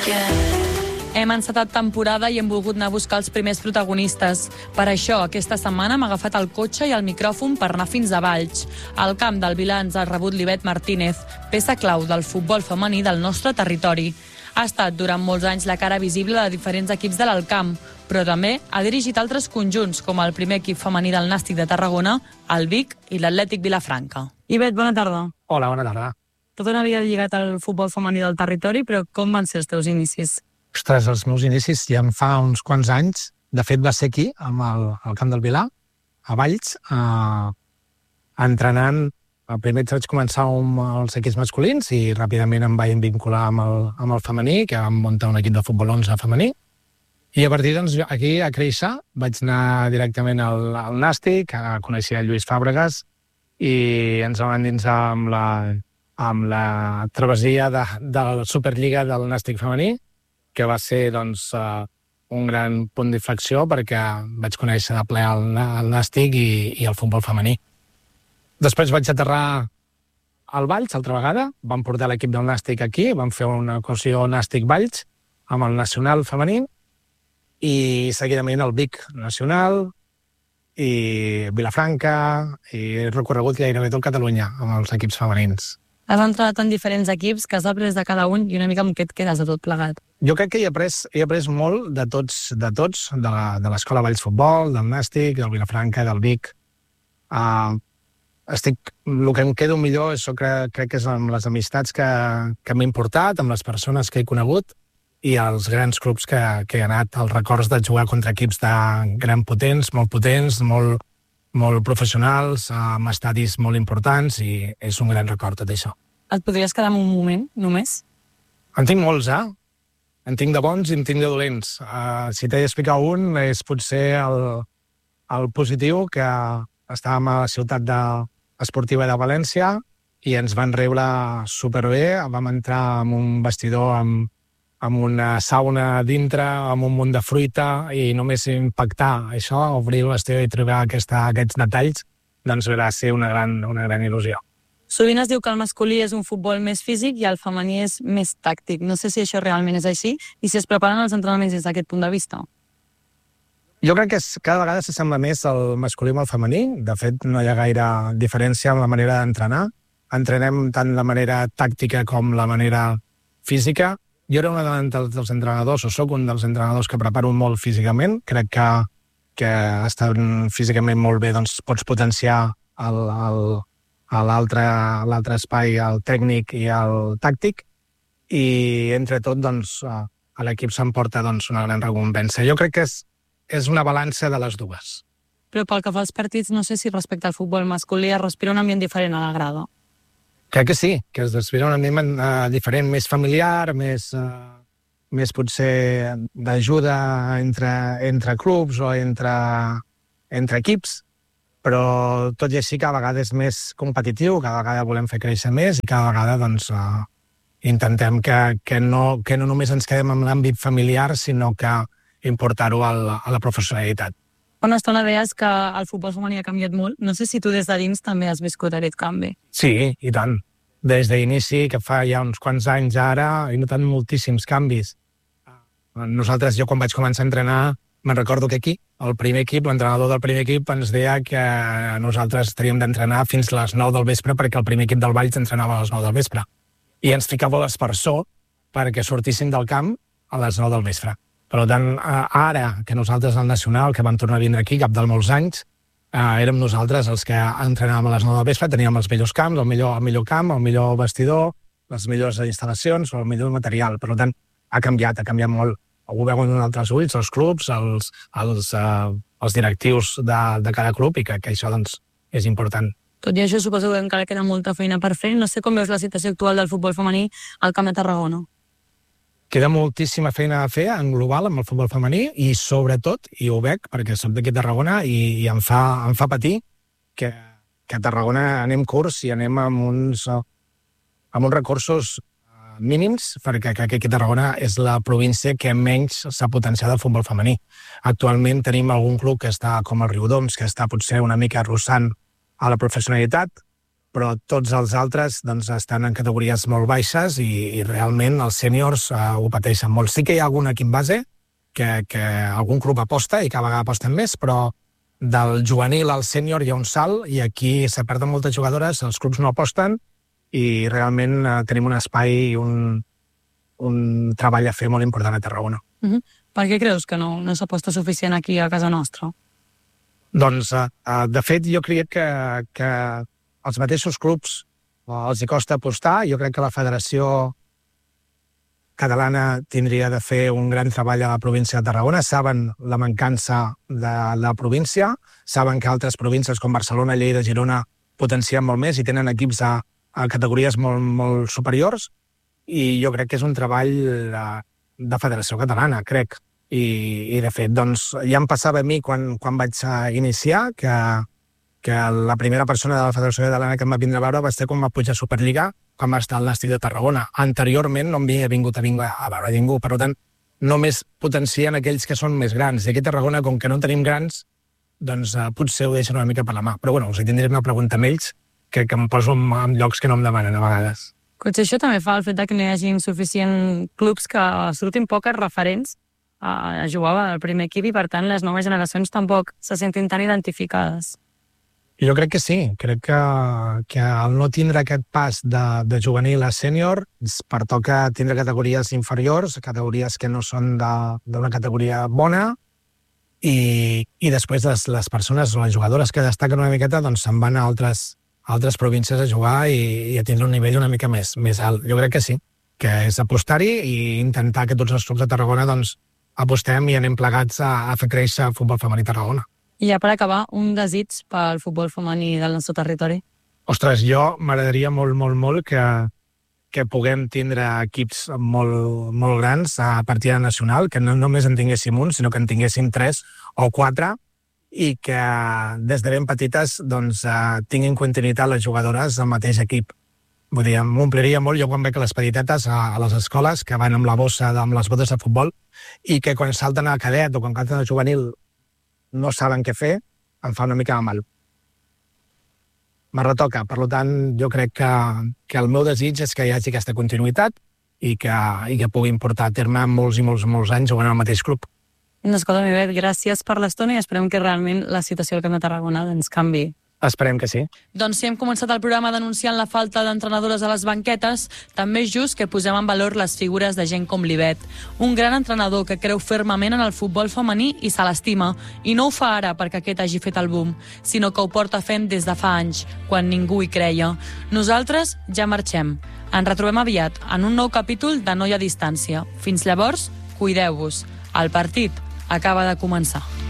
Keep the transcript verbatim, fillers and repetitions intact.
Hem encetat temporada i hem volgut anar a buscar els primers protagonistes. Per això, aquesta setmana hem agafat el cotxe i el micròfon per anar fins a Valls. Al camp del Vilà ens ha rebut l'Ivet Martínez, peça clau del futbol femení del nostre territori. Ha estat durant molts anys la cara visible de diferents equips de l'Alcamp, però també ha dirigit altres conjunts, com el primer equip femení del Nàstic de Tarragona, el Vic i l'Atlètic Vilafranca. Ivet, bona tarda. Hola, bona tarda. Tot una vida lligat al futbol femení del territori, però com van ser els teus inicis? Ostres, els meus inicis ja em fa uns quants anys. De fet, va ser aquí, amb el, al camp del Vilà, a Valls, eh, entrenant. Primer vaig començar amb els equips masculins i ràpidament em vaig vincular amb el, amb el femení, que vam muntar un equip de futbol onze femení. I a partir doncs, aquí, a créixer, vaig anar directament al, al Nàstic, a conèixer Lluís Fàbregas, i ens vam endinsar amb la, amb la travessia de, de la Superliga del Nàstic femení, que va ser doncs, uh, un gran punt d'inflexió perquè vaig conèixer de ple el, el Nàstic i, i el futbol femení. Després vaig aterrar al Valls, altra vegada. Vam portar l'equip del Nàstic aquí, vam fer una ocasió Nàstic-Valls amb el nacional femení i seguidament el Vic nacional i Vilafranca i he recorregut gairebé tot Catalunya amb els equips femenins. Has entrat en diferents equips, que has après de cada un i una mica amb què et quedes de tot plegat? Jo crec que he après, he après molt de tots, de tots, de l'Escola Valls Futbol, del Nàstic, del Vilafranca, del Vic. Uh, estic, el que em quedo millor això crec, crec que és amb les amistats que, que m'he importat, amb les persones que he conegut i els grans clubs que, que he anat, els records de jugar contra equips de gran potents, molt potents, molt, molt professionals, amb estadis molt importants i és un gran record tot això. Et podries quedar en un moment, només? En tinc molts, eh? En tinc de bons i en tinc de dolents. Uh, si t'he d'explicar un, és potser el, el positiu, que estàvem a la ciutat de, esportiva de València i ens van rebre superbé. Vam entrar en un vestidor amb, amb una sauna dintre, amb un munt de fruita i només impactar això, obrir el vestidor i trobar aquesta, aquests detalls, doncs va ser una gran, una gran il·lusió. Sovint es diu que el masculí és un futbol més físic i el femení és més tàctic. No sé si això realment és així i si es preparen els entrenaments des d'aquest punt de vista. Jo crec que és, cada vegada s'assembla més el masculí amb el femení. De fet, no hi ha gaire diferència en la manera d'entrenar. Entrenem tant la manera tàctica com la manera física. Jo era un dels entrenadors, o soc un dels entrenadors que preparo molt físicament. Crec que, que estant físicament molt bé doncs, pots potenciar el, el, l'altre espai, el tècnic i el tàctic, i entre tot doncs, a l'equip s'emporta doncs, una gran recompensa. Jo crec que és, és una balança de les dues. Però pel que fa als partits, no sé si respecte al futbol masculí es respira un ambient diferent a la grada. Crec que sí, que es respira un ambient uh, diferent, més familiar, més, uh, més potser d'ajuda entre, entre clubs o entre, entre equips, però tot i així cada vegada és més competitiu, cada vegada volem fer créixer més i cada vegada doncs, uh, intentem que, que, no, que no només ens quedem en l'àmbit familiar, sinó que importar-ho a la professionalitat. Fa una estona deies que el futbol femení ha canviat molt. No sé si tu des de dins també has viscut aquest canvi. Sí, i tant. Des d'inici, que fa ja uns quants anys ara, he notat moltíssims canvis. Nosaltres, jo quan vaig començar a entrenar, me'n recordo que aquí, el primer equip, l'entrenador del primer equip ens deia que nosaltres teníem d'entrenar fins a les nou del vespre perquè el primer equip del Valls entrenava a les nou del vespre. I ens ficava l'espersor perquè sortissin del camp a les nou del vespre. Per tant, ara que nosaltres al Nacional, que vam tornar a vindre aquí cap de molts anys, eh, érem nosaltres els que entrenàvem a les nou del vespre, teníem els millors camps, el millor, el millor camp, el millor vestidor, les millors instal·lacions, el millor material. Per tant, ha canviat, ha canviat molt. Ho veuen en altres ulls, els clubs, els, els, eh, els directius de, de cada club, i que, que això doncs, és important. Tot i això, suposo que encara queda molta feina per fer. No sé com veus la situació actual del futbol femení al Camp de Tarragona. Queda moltíssima feina a fer en global amb el futbol femení i sobretot, i ho veig perquè soc d'aquí a Tarragona i, i em, fa, em fa patir que, que a Tarragona anem curts i anem amb uns, amb uns recursos mínims, perquè aquí a Tarragona és la província que menys s'ha potenciat el futbol femení. Actualment tenim algun club que està com el Riudoms, que està potser una mica arrossant a la professionalitat, però tots els altres doncs, estan en categories molt baixes i, i realment els sèniors uh, ho pateixen molt. Sí que hi ha algun equip base que, que algun club aposta i cada vegada aposten més, però del juvenil al sènior hi ha un salt i aquí se perden moltes jugadores, els clubs no aposten i realment uh, tenim un espai i un, un treball a fer molt important a Tarragona. Uh-huh. Per què creus que no, no s'aposta suficient aquí a casa nostra? Doncs, uh, uh, de fet, jo crec que, que els mateixos clubs uh, els hi costa apostar. Jo crec que la Federació Catalana tindria de fer un gran treball a la província de Tarragona. Saben la mancança de la província, saben que altres províncies com Barcelona, Lleida, Girona potencien molt més i tenen equips a, a categories molt, molt superiors i jo crec que és un treball de, de Federació Catalana, crec. I, i de fet, doncs, ja em passava a mi quan, quan vaig iniciar que, que la primera persona de la Federació Catalana que em va vindre a veure va ser quan va pujar a Superliga, quan va estar al Nàstic de Tarragona. Anteriorment no em havia vingut a, vingut a veure ningú, per tant, només potencien aquells que són més grans. I aquí a Tarragona, com que no tenim grans, doncs uh, potser ho deixen una mica per la mà. Però bueno, us hi tindré una pregunta amb ells que, que em poso en, en llocs que no em demanen a vegades. Potser això també fa el fet que no hi hagi suficient clubs que surtin poques referents a jugar al primer equip i, per tant, les noves generacions tampoc se sentin tan identificades. Jo crec que sí. Crec que, que al no tindre aquest pas de, de juvenil a sènior ens pertoca tindre categories inferiors, categories que no són d'una categoria bona i, i després les, les persones o les jugadores que destaquen una miqueta doncs se'n van a altres, a altres províncies a jugar i, i a tindre un nivell una mica més, més alt. Jo crec que sí, que és apostar-hi i intentar que tots els clubs de Tarragona doncs, apostem i anem plegats a, a fer créixer el futbol femení a Tarragona. I ja per acabar, un desig pel futbol femení del nostre territori? Ostres, jo m'agradaria molt, molt, molt que, que puguem tindre equips molt, molt grans a partida nacional, que no només en tinguéssim un, sinó que en tinguéssim tres o quatre, i que des de ben petites doncs, tinguin continuïtat les jugadores al mateix equip. Vull dir, m'ompliria molt jo quan veig les petitetes a, a les escoles que van amb la bossa, amb les botes de futbol, i que quan salten a cadet o quan canten a juvenil no saben què fer, em fa una mica de mal. Me retoca. Per tant, jo crec que, que el meu desig és que hi hagi aquesta continuïtat i que, i que puguin portar a terme molts i molts, molts anys jugant al mateix club. Escolta, Miret, gràcies per l'estona i esperem que realment la situació al Camp de Tarragona ens canvi. Esperem que sí. Doncs si hem començat el programa denunciant la falta d'entrenadores a les banquetes, també és just que posem en valor les figures de gent com l'Ivet, un gran entrenador que creu fermament en el futbol femení i se l'estima, i no ho fa ara perquè aquest hagi fet el boom, sinó que ho porta fent des de fa anys, quan ningú hi creia. Nosaltres ja marxem. Ens retrobem aviat en un nou capítol de No hi ha distància. Fins llavors, cuideu-vos. El partit acaba de començar.